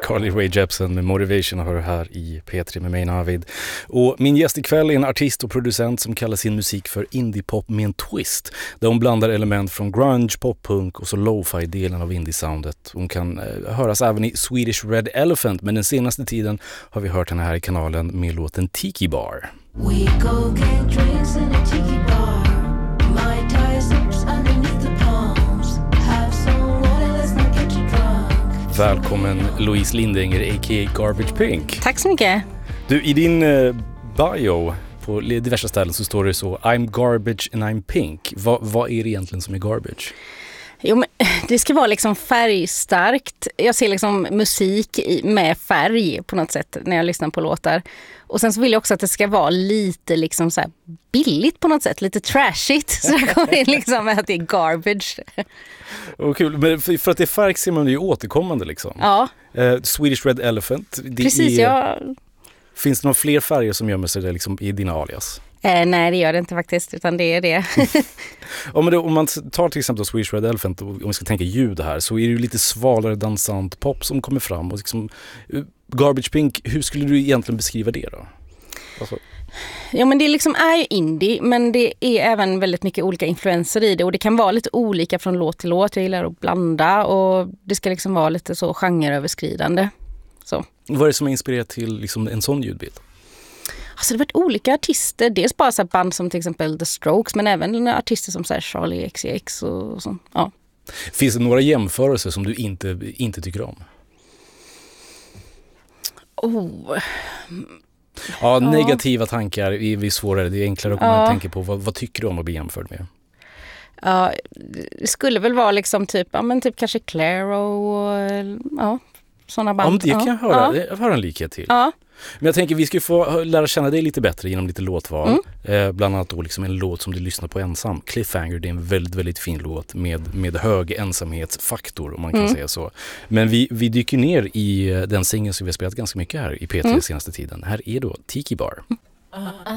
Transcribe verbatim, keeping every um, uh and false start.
Carly Rae Jepsen med Motivation har du här i P tre med mig, Navid. Och min gäst ikväll är en artist och producent som kallar sin musik för indie-pop med en twist. Där hon blandar element från grunge, pop-punk och så lo-fi-delen av indie-soundet. Hon kan eh, höras även i Swedish Red Elephant, men den senaste tiden har vi hört henne här i kanalen med låten Tiki Bar. We go get drinks in a tiki bar. My tires lips underneath the palms. Have some water, let's not get you drunk. Välkommen Louise Lindänger, a k a. Garbage Pink. Tack så mycket. Du, i din eh, bio på diverse ställen så står det så: I'm garbage and I'm pink. Va, vad är det egentligen som är garbage? Jo, men det ska vara liksom färgstarkt. Jag ser liksom musik i, med färg på något sätt när jag lyssnar på låtar. Och sen så vill jag också att det ska vara lite liksom så här billigt på något sätt, lite trashigt. Så jag kommer in liksom med att det är garbage. Och kul, men för, för att det är färg ser man ju återkommande liksom. Ja. Uh, Swedish Red Elephant. Det Precis, är, ja. Finns det några fler färger som gömmer sig där liksom i dina alias? Eh, nej, det gör det inte faktiskt, utan det är det. Ja, men då, om man tar till exempel Swedish Red Elephant, och om vi ska tänka ljud här, så är det ju lite svalare dansant pop som kommer fram. Och liksom, Garbage Pink, hur skulle du egentligen beskriva det då? Alltså. Ja, men det liksom är ju indie, men det är även väldigt mycket olika influenser i det. Och det kan vara lite olika från låt till låt. Jag gillar att blanda och det ska liksom vara lite så genreöverskridande. Så. Vad är det som har inspirerat till liksom en sån ljudbild? Alltså det har varit olika artister, dels bara så här band som till exempel The Strokes, men även artister som så här Charlie X C X och så. Ja. Finns det några jämförelser som du inte, inte tycker om? Oh. Ja, negativa tankar är svårare. Det är enklare att komma ja. och tänka på vad, vad tycker du om att bli jämförd med? Ja, det skulle väl vara liksom typ, ja men typ kanske Clairo och ja, sådana band. Om det kan jag höra, ja. jag har en likhet till. Ja. Men jag tänker vi ska få lära känna dig lite bättre genom lite låtval. Mm. Eh, bland annat då liksom en låt som du lyssnar på ensam. Cliffhanger, det är en väldigt, väldigt fin låt med, med hög ensamhetsfaktor om man kan Mm. säga så. Men vi, vi dyker ner i den singeln som vi har spelat ganska mycket här i P tre mm. senaste tiden. Här är då Tiki Bar.